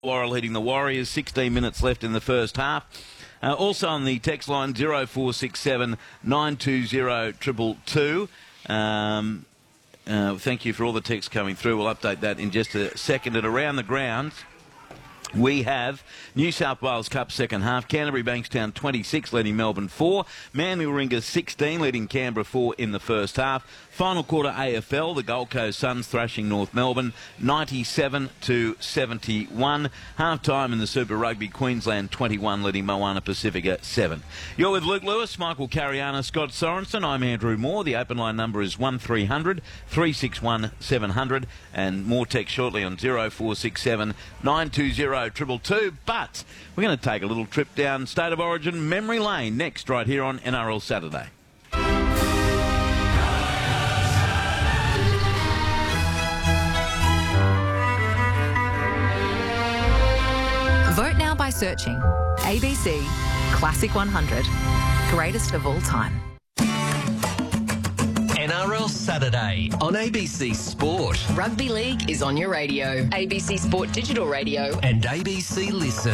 Laurel leading the Warriors, 16 minutes left in the first half. Also on the text line 0467 920 222. Thank you for all the texts coming through. We'll update that in just a second. And around the grounds, we have New South Wales Cup second half. Canterbury Bankstown 26 leading Melbourne 4. Manly Warringah 16 leading Canberra 4 in the first half. Final quarter AFL, the Gold Coast Suns thrashing North Melbourne 97-71. Half time in the Super Rugby, Queensland 21 leading Moana Pacifica 7. You're with Luke Lewis, Michael Cariana, Scott Sorensen. I'm Andrew Moore. The open line number is 1300 361 700 and more text shortly on 0467 920 222. But we're going to take a little trip down State of Origin memory lane next right here on NRL Saturday. Vote now by searching ABC Classic 100, greatest of all time. NRL Saturday on ABC Sport. Rugby League is on your radio. ABC Sport Digital Radio. And ABC Listen.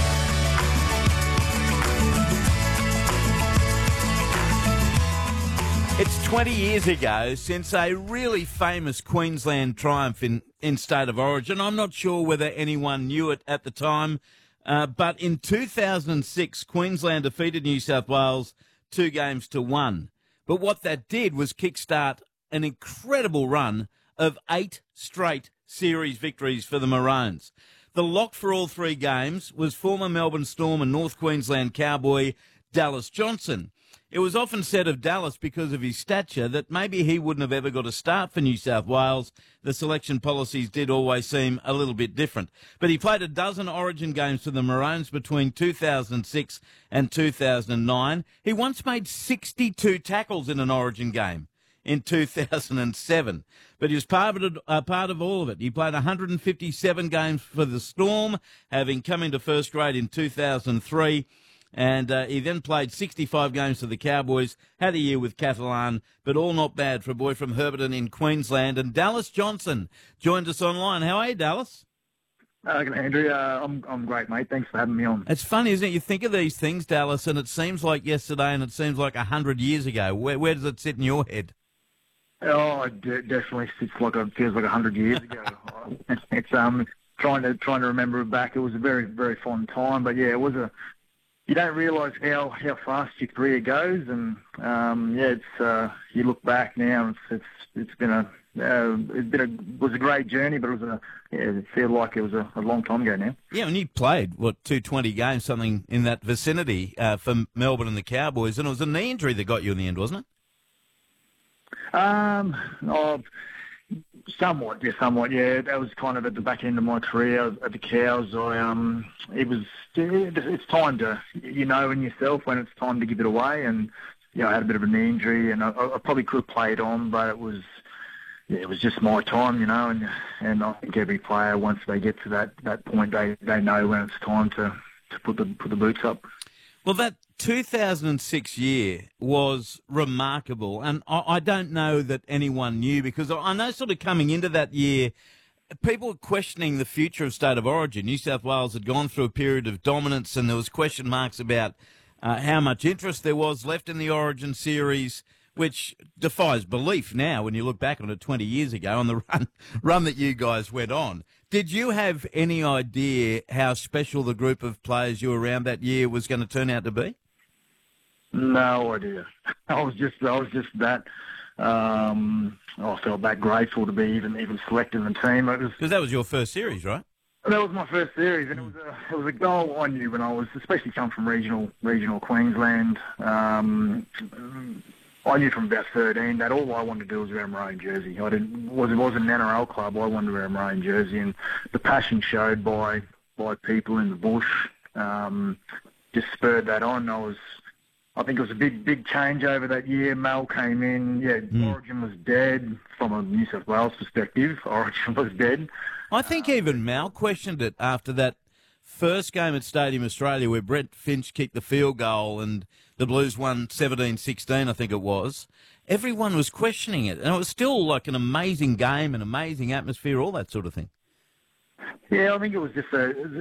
It's 20 years ago since a really famous Queensland triumph in State of Origin. I'm not sure whether anyone knew it at the time, but in 2006, Queensland defeated New South Wales 2-1. But what that did was kickstart an incredible run of 8 straight series victories for the Maroons. The lock for all 3 games was former Melbourne Storm and North Queensland Cowboy Dallas Johnson. It was often said of Dallas, because of his stature, that maybe he wouldn't have ever got a start for New South Wales. The selection policies did always seem a little bit different. But he played a dozen Origin games for the Maroons between 2006 and 2009. He once made 62 tackles in an Origin game in 2007. But he was part of all of it. He played 157 games for the Storm, having come into first grade in 2003. And he then played 65 games for the Cowboys, had a year with Catalan, but all not bad for a boy from Herberton in Queensland. And Dallas Johnson joined us online. How are you, Dallas? Andrew, I'm great, mate. Thanks for having me on. It's funny, isn't it? You think of these things, Dallas, and it seems like yesterday and it seems like 100 years ago. Where does it sit in your head? Oh, it definitely feels like 100 years ago. It's trying to remember it back. It was a very, very fun time, but yeah, it was a. You don't realise how fast your career goes, and it's you look back now. It was a great journey, but it feels like it was a long time ago now. Yeah, and you played 220 games, something in that vicinity for Melbourne and the Cowboys, and it was a knee injury that got you in the end, wasn't it? Somewhat. Yeah, that was kind of at the back end of my career at the Cows. It's time to, in yourself when it's time to give it away. And I had a bit of a knee injury, and I probably could have played on, but it was just my time, And I think every player, once they get to that point, they know when it's time to put the boots up. Well, that 2006 year was remarkable, and I don't know that anyone knew, because I know sort of coming into that year, people were questioning the future of State of Origin. New South Wales had gone through a period of dominance, and there was question marks about how much interest there was left in the Origin series, which defies belief now when you look back on it 20 years ago on the run that you guys went on. Did you have any idea how special the group of players you were around that year was going to turn out to be? No idea. I was just that. I felt that grateful to be even selected in the team. Because that was your first series, right? That was my first series, and it was a goal I knew when I was, especially come from regional Queensland. I knew from about 13 that all I wanted to do was wear a maroon jersey. It wasn't an NRL club. I wanted to wear a maroon jersey, and the passion showed by people in the bush just spurred that on. I think it was a big change over that year. Mel came in. Yeah, Origin was dead from a New South Wales perspective. Origin was dead. I think even Mal questioned it after that first game at Stadium Australia where Brett Finch kicked the field goal and the Blues won 17-16, I think it was. Everyone was questioning it, and it was still like an amazing game, an amazing atmosphere, all that sort of thing. Yeah, I think it was just